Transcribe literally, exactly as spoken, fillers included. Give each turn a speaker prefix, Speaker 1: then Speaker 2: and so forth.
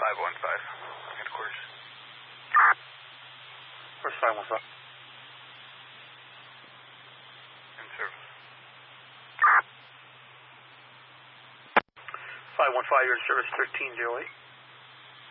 Speaker 1: five one five. Headquarters.
Speaker 2: Where's five one five?
Speaker 1: In service.
Speaker 2: five one five, you're in service thirteen oh eight.